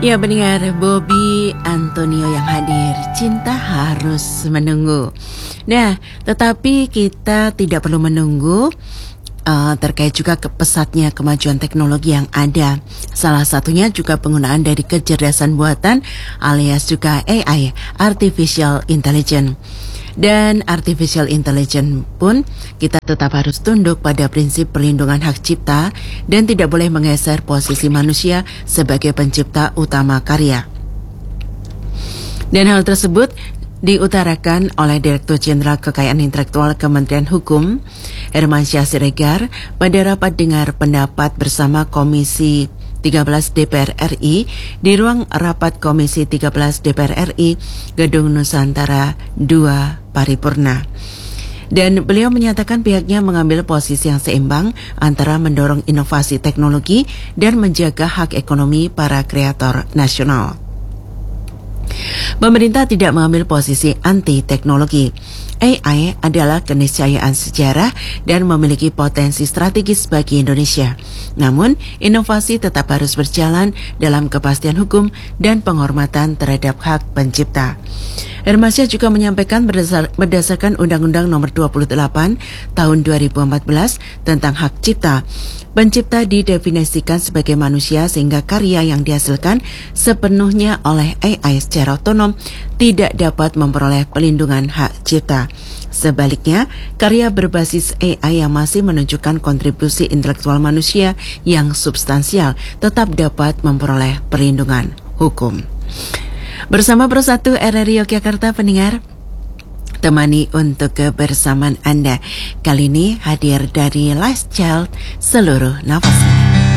Ya pendengar, Bobby Antonio yang hadir, cinta harus menunggu. Nah, tetapi kita tidak perlu menunggu terkait juga pesatnya kemajuan teknologi yang ada. Salah satunya juga penggunaan dari kecerdasan buatan alias juga AI, Artificial Intelligence. Dan Artificial Intelligence pun kita tetap harus tunduk pada prinsip perlindungan hak cipta dan tidak boleh menggeser posisi manusia sebagai pencipta utama karya. Dan hal tersebut diutarakan oleh Direktur Jenderal Kekayaan Intelektual Kementerian Hukum, Hermansyah Siregar, pada rapat dengar pendapat bersama Komisi 13 DPR RI di ruang rapat Komisi 13 DPR RI, Gedung Nusantara 2 Paripurna. Dan beliau menyatakan pihaknya mengambil posisi yang seimbang antara mendorong inovasi teknologi dan menjaga hak ekonomi para kreator nasional. Pemerintah tidak mengambil posisi anti-teknologi. AI adalah keniscayaan sejarah dan memiliki potensi strategis bagi Indonesia. Namun, inovasi tetap harus berjalan dalam kepastian hukum dan penghormatan terhadap hak pencipta. Hermansyah juga menyampaikan berdasarkan Undang-Undang Nomor 28 Tahun 2014 tentang hak cipta, pencipta didefinisikan sebagai manusia sehingga karya yang dihasilkan sepenuhnya oleh AI secara otonom tidak dapat memperoleh pelindungan hak cipta. Sebaliknya, karya berbasis AI yang masih menunjukkan kontribusi intelektual manusia yang substansial tetap dapat memperoleh perlindungan hukum. Bersama Persatu RRI Yogyakarta, pendengar, temani untuk kebersamaan Anda. Kali ini hadir dari Last Child, Seluruh Nafas.